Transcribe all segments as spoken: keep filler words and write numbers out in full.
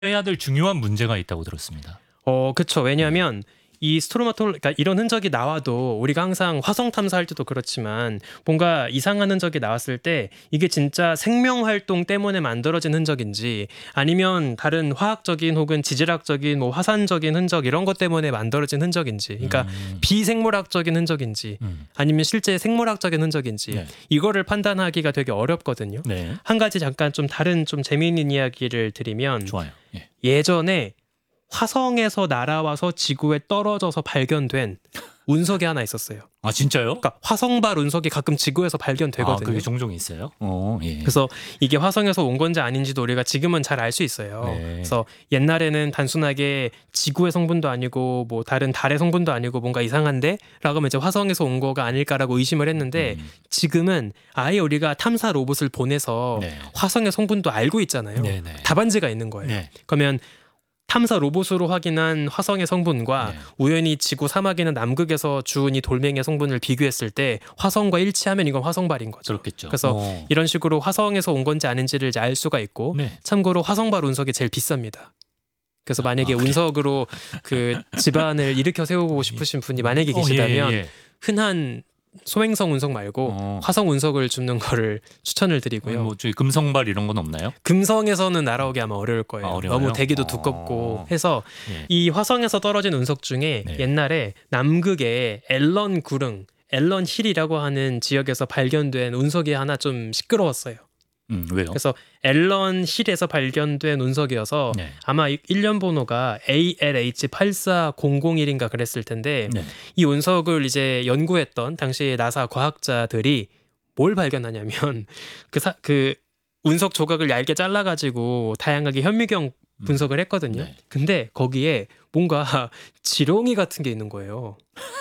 해야 될 중요한 문제가 있다고 들었습니다. 어, 그쵸. 왜냐하면 이 스트로마톨, 그러니까 이런 흔적이 나와도 우리가 항상 화성 탐사할 때도 그렇지만 뭔가 이상한 흔적이 나왔을 때 이게 진짜 생명 활동 때문에 만들어진 흔적인지 아니면 다른 화학적인 혹은 지질학적인 뭐 화산적인 흔적 이런 것 때문에 만들어진 흔적인지, 그러니까 음. 비생물학적인 흔적인지 음. 아니면 실제 생물학적인 흔적인지 네. 이거를 판단하기가 되게 어렵거든요. 네. 한 가지 잠깐 좀 다른 좀 재미있는 이야기를 드리면 좋아요. 예. 예전에 화성에서 날아와서 지구에 떨어져서 발견된 운석이 하나 있었어요. 아 진짜요? 그러니까 화성발 운석이 가끔 지구에서 아 발견되거든요. 그게 종종 있어요? 어, 예. 그래서 이게 화성에서 온 건지 아닌지도 우리가 지금은 잘 알 수 있어요. 네. 그래서 옛날에는 단순하게 지구의 성분도 아니고 뭐 다른 달의 성분도 아니고 뭔가 이상한데 라고 하면 이제 화성에서 온 거가 아닐까라고 의심을 했는데 음. 지금은 아예 우리가 탐사 로봇을 보내서 네. 화성의 성분도 알고 있잖아요. 네, 네. 답안지가 있는 거예요. 네. 그러면 탐사 로봇으로 확인한 화성의 성분과 네. 우연히 지구 사막이나 남극에서 주운 이 돌멩이의 성분을 비교했을 때 화성과 일치하면 이건 화성발인 거죠. 그렇겠죠. 그래서 어. 이런 식으로 화성에서 온 건지 아닌지를 이제 알 수가 있고, 네. 참고로 화성발 운석이 제일 비쌉니다. 그래서 만약에 아, 그래요? 운석으로 그 집안을 일으켜 세우고 싶으신 분이 만약에 어, 계시다면 예, 예. 흔한 소행성 운석 말고 어. 화성 운석을 줍는 거를 추천을 드리고요. 뭐 저희 금성발 이런 건 없나요? 금성에서는 날아오기 아마 어려울 거예요. 아, 어려워요? 너무 대기도 어. 두껍고 해서 예. 이 화성에서 떨어진 운석 중에 네. 옛날에 남극의 앨런 구릉, 앨런 힐이라고 하는 지역에서 발견된 운석이 하나 좀 시끄러웠어요. 음, 왜요? 그래서 앨런 힐에서 발견된 운석이어서 네. 아마 이 일련 번호가 에이 엘 에이치 팔사공공일인가 그랬을 텐데 네. 이 운석을 이제 연구했던 당시 나사 과학자들이 뭘 발견하냐면 그, 사, 그 운석 조각을 얇게 잘라가지고 다양하게 현미경 분석을 했거든요. 네. 근데 거기에 뭔가 지렁이 같은 게 있는 거예요.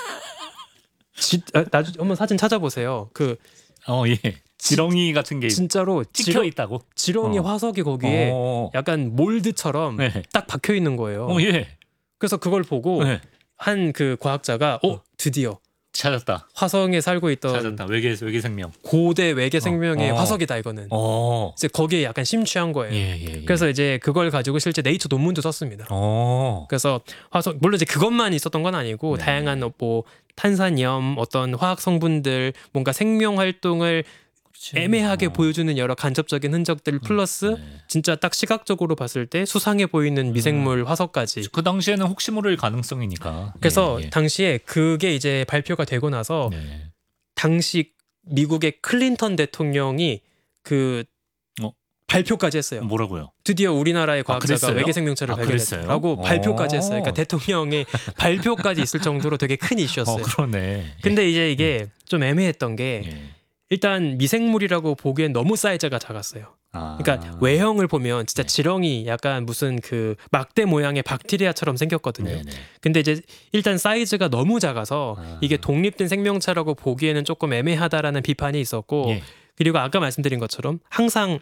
지, 아, 나중 한번 사진 찾아보세요. 그 어, 예. 지렁이 같은 게 진짜로 찍혀 지렁, 있다고? 지렁이 어. 화석이 거기에 어. 약간 몰드처럼 네. 딱 박혀 있는 거예요. 어, 예. 그래서 그걸 보고 네. 한 그 과학자가 어, 어. 드디어 찾았다. 화성에 살고 있던 찾았다. 외계 외계 생명. 고대 외계 생명의 어. 화석이다 이거는. 어. 이제 거기에 약간 심취한 거예요. 예, 예, 예. 그래서 이제 그걸 가지고 실제 네이처 논문도 썼습니다. 어. 그래서 화석 물론 이제 그것만 있었던 건 아니고 네. 다양한 뭐 탄산염 어떤 화학 성분들 뭔가 생명 활동을 그렇지. 애매하게 어. 보여주는 여러 간접적인 흔적들 플러스 네. 진짜 딱 시각적으로 봤을 때 수상해 보이는 미생물 화석까지. 그 당시에는 혹시 모를 가능성이니까. 그래서 예, 예. 당시에 그게 이제 발표가 되고 나서 네. 당시 미국의 클린턴 대통령이 그 어? 발표까지 했어요. 뭐라고요? 드디어 우리나라의 아, 과학자가 그랬어요? 외계 생명체를 아, 발견했다라고 그랬어요? 발표까지 했어요. 그러니까 오. 대통령의 발표까지 있을 정도로 되게 큰 어, 이슈였어요. 그러네. 근데 이제 이게 좀 애매했던 게 예. 일단 미생물이라고 보기엔 너무 사이즈가 작았어요. 아. 그러니까 외형을 보면 진짜 네. 지렁이 약간 무슨 그 막대 모양의 박테리아처럼 생겼거든요. 네네. 근데 이제 일단 사이즈가 너무 작아서 아. 이게 독립된 생명체라고 보기에는 조금 애매하다라는 비판이 있었고 예. 그리고 아까 말씀드린 것처럼 항상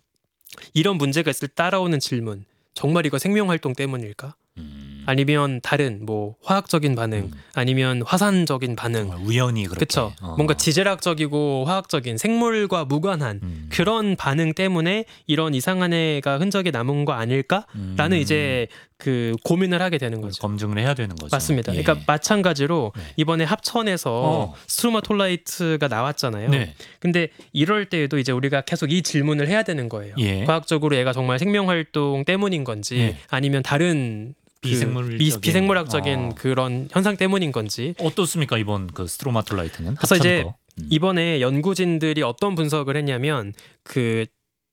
이런 문제가 있을 때 따라오는 질문 정말 이거 생명 활동 때문일까? 음. 아니면 다른 뭐 화학적인 반응 음. 아니면 화산적인 반응 정말 우연히 그렇게. 그쵸 어. 뭔가 지질학적이고 화학적인 생물과 무관한 음. 그런 반응 때문에 이런 이상한 애가 흔적이 남은 거 아닐까라는 음. 이제 그 고민을 하게 되는 거죠. 검증을 해야 되는 거죠. 맞습니다. 예. 그러니까 마찬가지로 네. 이번에 합천에서 어. 스트로마톨라이트가 나왔잖아요. 네. 근데 이럴 때에도 이제 우리가 계속 이 질문을 해야 되는 거예요. 예. 과학적으로 얘가 정말 생명 활동 때문인 건지 예. 아니면 다른 그 비생물적인- 비, 비생물학적인 어. 그런 현상 때문인 건지. 어떻습니까 이번 그 스트로마톨라이트는? 그래서 합천 이제 거. 음. 이번에 연구진들이 어떤 분석을 했냐면 그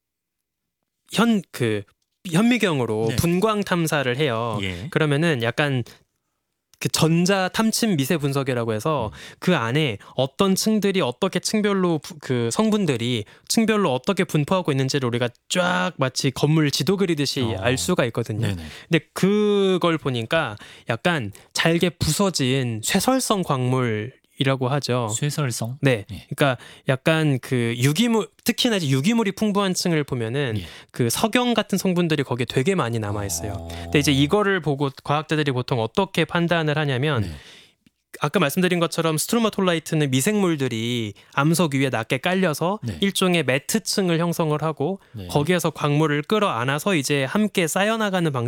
현 그 현미경으로 네. 분광 탐사를 해요. 예. 그러면은 약간 그 전자 탐침 미세 분석이라고 해서 음. 그 안에 어떤 층들이 어떻게 층별로 부- 그 성분들이 층별로 어떻게 분포하고 있는지를 우리가 쫙 마치 건물 지도 그리듯이 어. 알 수가 있거든요. 네네. 근데 그걸 보니까 약간 잘게 부서진 쇠설성 광물이라고 하죠. 쇠설성. 네, 예. 그러니까 약간 그 유기물 특히나 이제 유기물이 풍부한 층을 보면은 예. 그 석영 같은 성분들이 거기에 되게 많이 남아 있어요. 어. 근데 이제 이거를 보고 과학자들이 보통 어떻게 판단을 하냐면 네. 아까 말씀드린 것처럼 스트로마톨라이트는 미생물들이 암석 위에 낮게 깔려서 네. 일종의 매트층을 형성을 하고 네. 거기에서 광물을 끌어안아서 이제 함께 쌓여나가는 방식